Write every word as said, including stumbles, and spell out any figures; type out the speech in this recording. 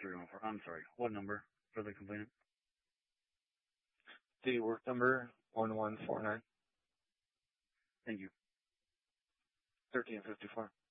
three one four. I'm sorry. What number for the complainant? The work number one one four nine. Thank you. thirteen fifty-four.